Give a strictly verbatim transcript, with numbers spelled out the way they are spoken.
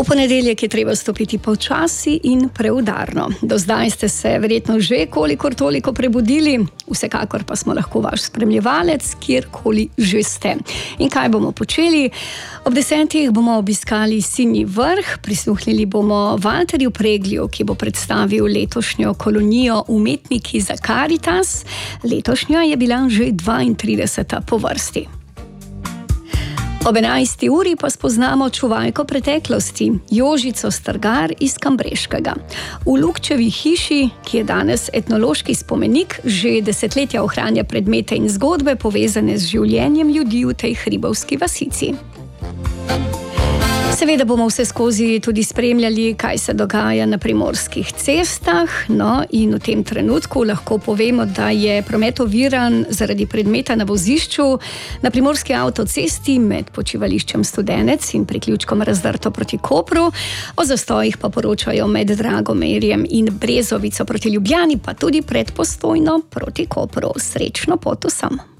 V ponedeljek je treba stopiti počasi in preudarno. Do zdaj ste se verjetno že kolikor toliko prebudili, vsekakor pa smo lahko vaš spremljevalec, kjerkoli že ste. In kaj bomo počeli? Ob desetih bomo obiskali Sinji vrh, prisluhnili bomo Valterju Preglju, ki bo predstavil letošnjo kolonijo Umetniki za Karitas. Letošnja je bila že dvaintrideseta po vrsti. Ob enajsti uri pa spoznamo čuvajko preteklosti, Jožico Strgar iz Kambreškega. V Lukčevi hiši, ki je danes etnološki spomenik, že desetletja ohranja predmete in zgodbe povezane z življenjem ljudi v tej hribovski vasici. Seveda bomo vse skozi tudi spremljali, kaj se dogaja na primorskih cestah, no in v tem trenutku lahko povemo, da je promet oviran zaradi predmeta na vozišču na primorski avtocesti med počivališčem Studenec in priključkom Razdrto proti Kopru. O zastojih pa poročajo med Dragomerjem in Brezovico proti Ljubljani, pa tudi pred Postojno proti Kopru. Srečno pot vsem!